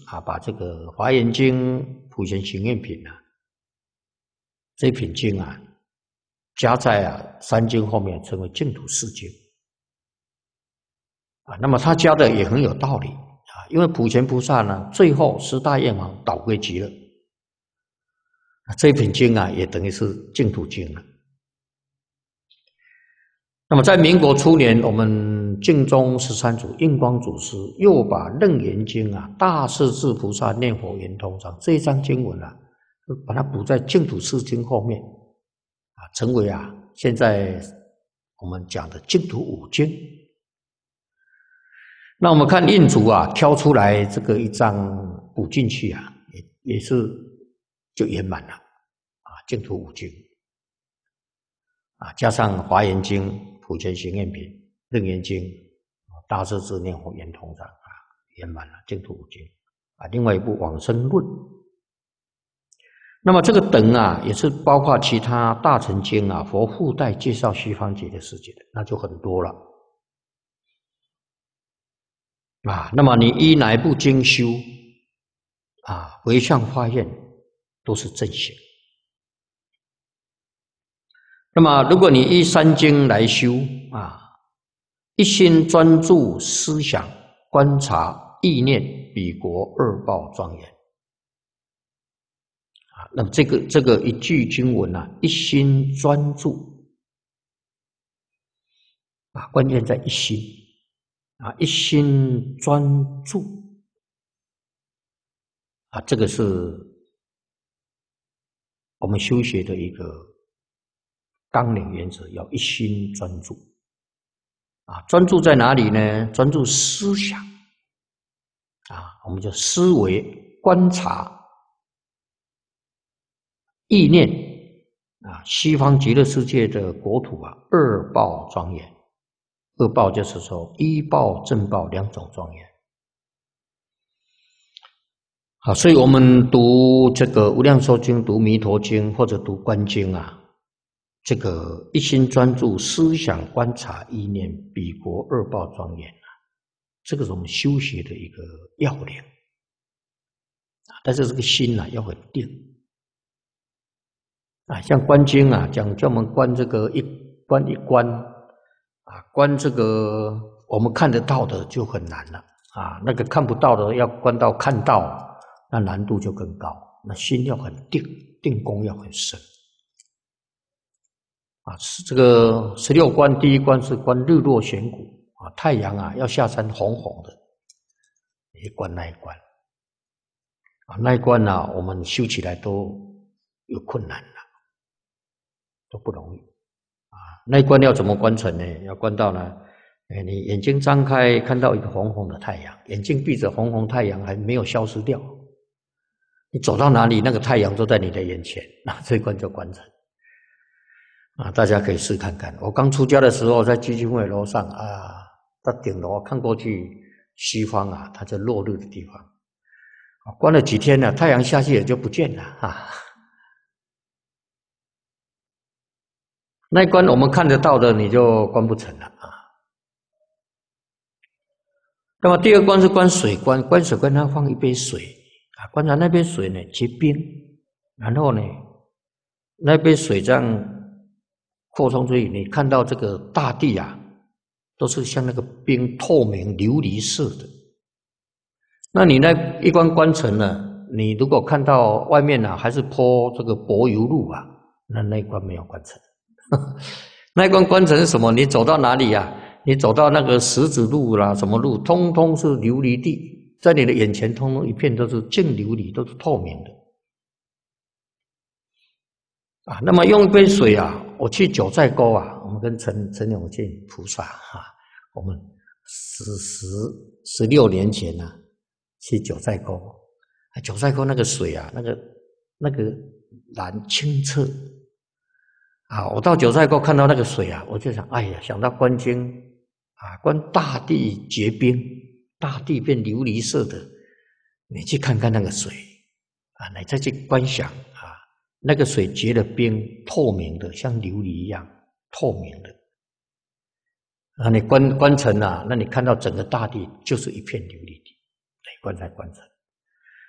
把这个《华严经》普贤行愿品这一品经加在三经后面，成为净土四经那么他加的也很有道理因为普贤菩萨呢，最后十大愿王导归极乐，这一品经也等于是净土经了。那么在民国初年，我们净宗13祖印光祖师又把《楞严经》大势至菩萨念佛圆通章这一章经文把它补在净土四经后面成为现在我们讲的净土五经。那我们看印祖挑出来这个一章补进去也是就圆满了净土五经加上《华严经》普贤行愿品、楞严经、大势至念佛圆通章圆满了净土五经另外一部往生论。那么这个等也是包括其他大乘经佛附带介绍西方极乐世界的，那就很多了那么你依哪一部经修回向发愿都是正行。那么如果你依三经来修一心专注思想观察意念彼国二报庄严那么这个一句经文一心专注关键在一心一心专注这个是我们修学的一个纲领原则，要一心专注专注在哪里呢？专注思想我们就思维观察意念西方极乐世界的国土二报庄严。二报就是说一报正报两种庄严所以我们读这个无量寿经、读弥陀经或者读观经这个一心专注思想观察意念彼国二报庄严这个是我们修学的一个要领但是这个心要很定像观经讲叫我们观这个一观一观观这个我们看得到的就很难了那个看不到的要观到看到，那难度就更高，那心要很定，定功要很深这个16观第一关是观日落悬谷太阳要下山红红的，一关那一关那一关我们修起来都有困难了，都不容易那一关要怎么观成呢？要观到呢你眼睛张开看到一个红红的太阳，眼睛闭着红红太阳还没有消失掉，你走到哪里那个太阳都在你的眼前，那这一关就观成大家可以试看看。我刚出家的时候在基金会楼上到顶楼看过去西方它就落日的地方观了几天太阳下去也就不见了那一关我们看得到的你就观不成了那么第二关是观水观，观水观它放一杯水观察那杯水呢结冰，然后呢那杯水这样扩充出去，你看到这个大地都是像那个冰透明琉璃色的。那你那一关观成了，你如果看到外面还是泼这个柏油路那一关没有观成那一关观成是什么？你走到哪里你走到那个石子路啦什么路通通是琉璃地，在你的眼前通通一片都是净琉璃，都是透明的那么用一杯水我去九寨沟我们跟陈永健菩萨我们16年前去九寨沟九寨沟那个水那个蓝清澈我到九寨沟看到那个水我就想哎呀，想到观经观大地结冰，大地变琉璃色的，你去看看那个水你再去观想那个水结了冰，透明的，像琉璃一样透明的你观成那你看到整个大地就是一片琉璃地，观才观成